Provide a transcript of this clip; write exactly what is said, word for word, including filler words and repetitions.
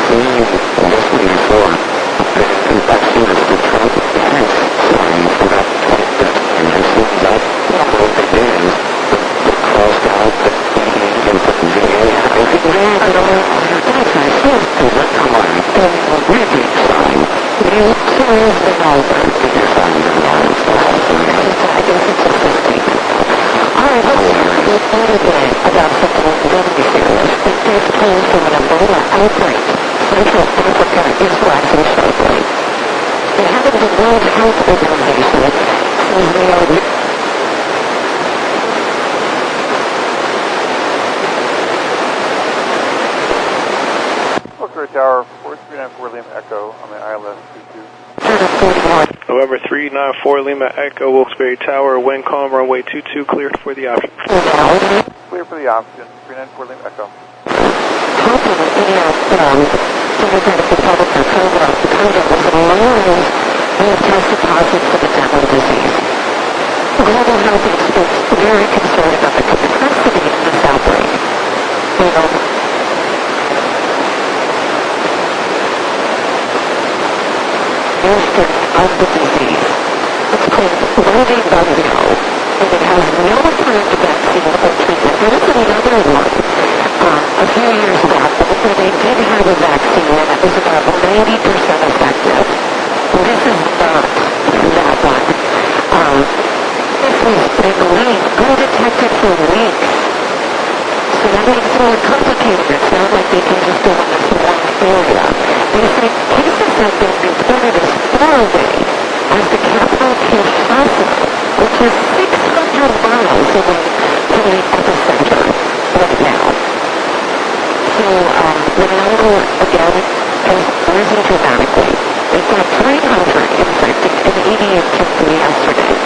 Tower, four three nine four Lima Echo on the I L S two two. November three nine four Lima Echo, Wilkes-Barre Tower, wind calm, runway two two, cleared for the option. Clear for the option, three nine four Lima Echo. Global health experts are very concerned about the capacity of this outbreak. You know, of the disease. It's called Lodi Bugio, and it has no approved vaccine or treatment. There is another one um, a few years back where they did have a vaccine and it was about ninety percent effective. This is not that one. Um, this has been leaked, undetected for weeks. So that makes it more complicated. It's not like they can just go in this one area. They say cases have been reported as far away as the capital Kinshasa, which is six hundred miles away from the epicenter right now. So um, the number, again, has risen dramatically. They've got three hundred infected and eighty-eight just yesterday.